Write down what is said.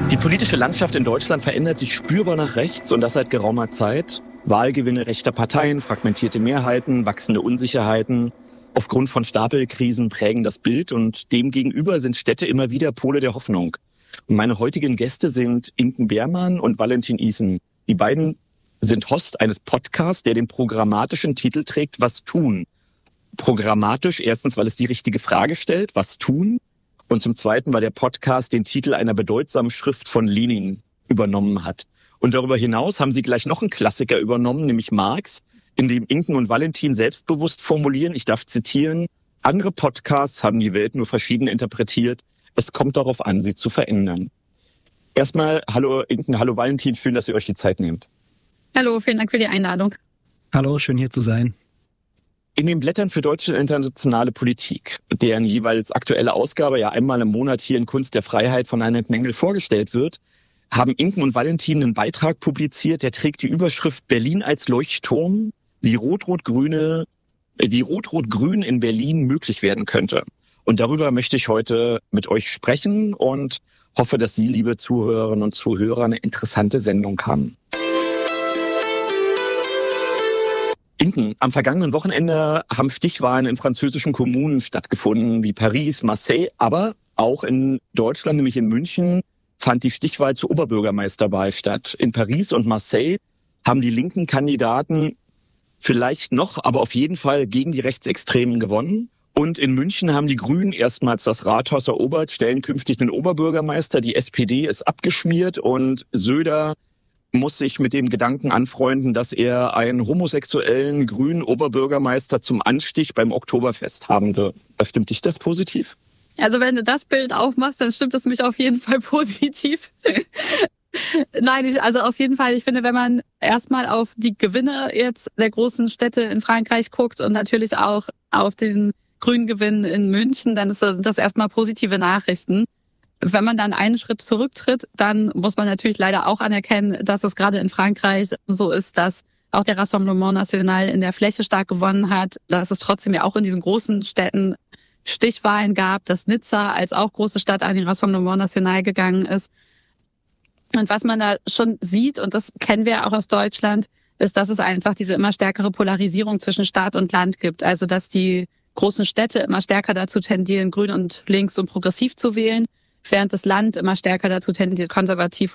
Die politische Landschaft in Deutschland verändert sich spürbar nach rechts und das seit geraumer Zeit. Wahlgewinne rechter Parteien, fragmentierte Mehrheiten, wachsende Unsicherheiten aufgrund von Stapelkrisen prägen das Bild und demgegenüber sind Städte immer wieder Pole der Hoffnung. Und meine heutigen Gäste sind Inken Behrmann und Valentin Isen. Die beiden sind Host eines Podcasts, der den programmatischen Titel trägt, Was tun? Programmatisch, erstens, weil es die richtige Frage stellt, was tun? Und zum Zweiten, weil der Podcast den Titel einer bedeutsamen Schrift von Lenin übernommen hat. Und darüber hinaus haben sie gleich noch einen Klassiker übernommen, nämlich Marx, in dem Inken und Valentin selbstbewusst formulieren, ich darf zitieren, andere Podcasts haben die Welt nur verschieden interpretiert. Es kommt darauf an, sie zu verändern. Erstmal, hallo Inken, hallo Valentin, schön, dass ihr euch die Zeit nehmt. Hallo, vielen Dank für die Einladung. Hallo, schön hier zu sein. In den Blättern für deutsche und internationale Politik, deren jeweils aktuelle Ausgabe ja einmal im Monat hier in Kunst der Freiheit von Annette Mengel vorgestellt wird, haben Inken und Valentin einen Beitrag publiziert, der trägt die Überschrift Berlin als Leuchtturm, wie Rot-Rot-Grün in Berlin möglich werden könnte. Und darüber möchte ich heute mit euch sprechen und hoffe, dass Sie, liebe Zuhörerinnen und Zuhörer, eine interessante Sendung haben. Inken, am vergangenen Wochenende haben Stichwahlen in französischen Kommunen stattgefunden, wie Paris, Marseille, aber auch in Deutschland, nämlich in München, fand die Stichwahl zur Oberbürgermeisterwahl statt. In Paris und Marseille haben die linken Kandidaten vielleicht noch, aber auf jeden Fall gegen die Rechtsextremen gewonnen. Und in München haben die Grünen erstmals das Rathaus erobert, stellen künftig den Oberbürgermeister. Die SPD ist abgeschmiert und Söder muss sich mit dem Gedanken anfreunden, dass er einen homosexuellen grünen Oberbürgermeister zum Anstich beim Oktoberfest haben wird. Stimmt dich das positiv? Also wenn du das Bild aufmachst, dann stimmt es mich auf jeden Fall positiv. Nein, also auf jeden Fall, ich finde, wenn man erstmal auf die Gewinne jetzt der großen Städte in Frankreich guckt und natürlich auch auf den grünen Gewinn in München, dann sind das erstmal positive Nachrichten. Wenn man dann einen Schritt zurücktritt, dann muss man natürlich leider auch anerkennen, dass es gerade in Frankreich so ist, dass auch der Rassemblement National in der Fläche stark gewonnen hat, dass es trotzdem ja auch in diesen großen Städten Stichwahlen gab, dass Nizza als auch große Stadt an den Rassemblement National gegangen ist. Und was man da schon sieht, und das kennen wir auch aus Deutschland, ist, dass es einfach diese immer stärkere Polarisierung zwischen Staat und Land gibt. Also dass die großen Städte immer stärker dazu tendieren, grün und links und progressiv zu wählen, während das Land immer stärker dazu tendiert, konservativ